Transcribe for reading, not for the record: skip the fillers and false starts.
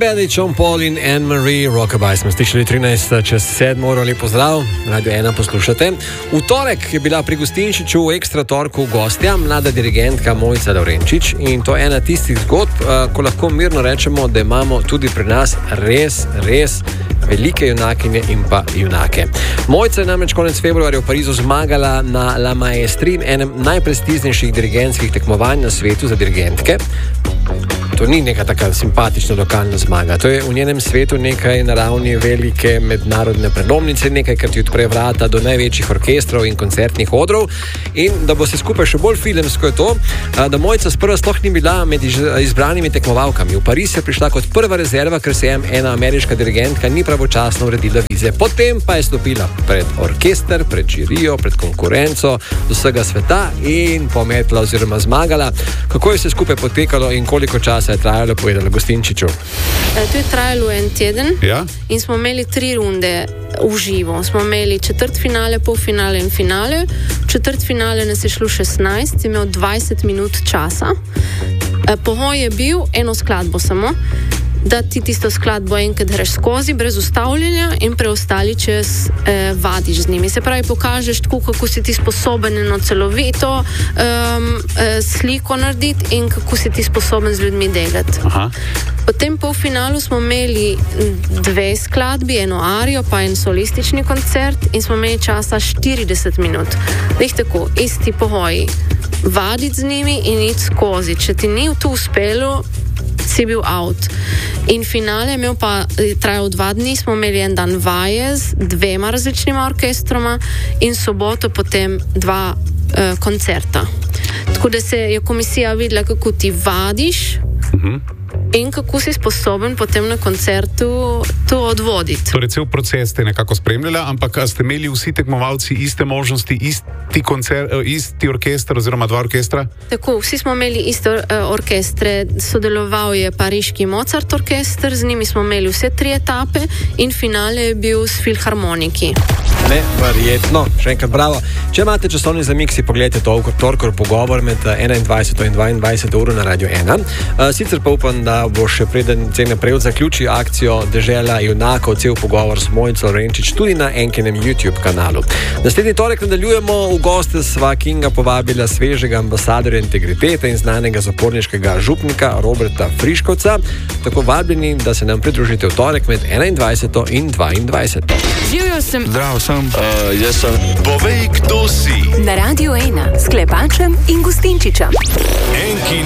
Petty, Sean Paul in Anne-Marie Rockabye smo slišali 13 čez 7 uro. Lep pozdrav, Radio 1 poslušate. V torek je bila pri Gostinčiču v Ekstra torku gostja mlada dirigentka Mojca Lavrenčič in to je ena tistih zgodb, ko lahko mirno rečemo, da imamo tudi pri nas res velike junakinje in pa junake. Mojca je namreč konec februarja v Parizu zmagala na La Maestri, enem najprestižnejših dirigentskih tekmovanj na svetu za dirigentke. To ni neka taka simpatična lokalna zmaga. To je v njenem svetu nekaj na ravni velike mednarodne prelomnice, nekaj, kar ti odpre vrata do največjih orkestrov in koncertnih odrov. In da bo se skupaj še bolj filmsko je to, da Mojca sprva sploh ni bila med izbranimi tekmovalkami. V Pariz je prišla kot prva rezerva, ker se je ena ameriška dirigentka ni pravočasno uredila vize. Potem pa je stopila pred orkester, pred žirijo, pred konkurenco z vsega sveta in pometla oziroma zmagala. Kako je se skupaj potekalo in koliko časa je trajalo, povedala Gostinčiču? To je trajalo en teden, ja? In smo imeli 3 runde v živo. Smo imeli četrtfinale, polfinale in finale. V četrtfinale nas je šlo 16, imel 20 minut časa. Pogoj je bil eno skladbo samo, da ti tisto skladbo enkrat greš skozi, brez ustavljanja in preostali čas vadiš z njimi. Se pravi, pokažeš tako, kako si ti sposoben eno celovito sliko narediti in kako si ti sposoben z ljudmi delati. Aha. Potem po finalu smo imeli 2 skladbi, eno arijo pa en solistični koncert in smo imeli časa 40 minut. Lih tako, isti pogoji. Vaditi z njimi in iti skozi. Če ti ni to uspelo, si bil out. In finale imel pa trajal 2 dni, smo imeli en dan vaje z 2 različnima orkestroma in soboto potem 2 koncerta. Tako da se je komisija videla, kako ti vadiš in kako si sposoben potem na koncertu to odvoditi. Torej, cel proces ste nekako spremljali, ampak ste imeli vsi tekmovalci iste možnosti, isti orkester oziroma 2 orkestra? Tako, vsi smo imeli iste orkestre. Sodeloval je pariški Mozart orkester, z njimi smo imeli vse 3 etape in finale je bil s filharmoniki. Neverjetno, še enkrat bravo. Če imate časovni zamik, si pogledajte to torkov pogovor med 21 in 22 uro na Radio 1. Sicer pa upam, da bo še preden naprej zaključi akcijo Dežela junakov, cel pogovor s Mojco Lavrenčič tudi na enkinem YouTube kanalu. Naslednji torek nadaljujemo. V goste sva Kinga povabila svežega ambasadorja integritete in znanega zaporniškega župnika Roberta Friškovca. Tako vabljeni, da se nam pridružite v torek med 21 in 22. Živjo sem. Zdravo sem. Jaz sem. Povej, kdo si. Na Radio 1 s Klepačem in Gostinčičem. Enki